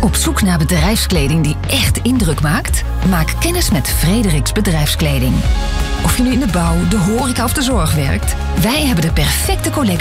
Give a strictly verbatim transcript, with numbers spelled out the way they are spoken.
Op zoek naar bedrijfskleding die echt indruk maakt? Maak kennis met Frederiks Bedrijfskleding. Of je nu in de bouw, de horeca of de zorg werkt, wij hebben de perfecte collectie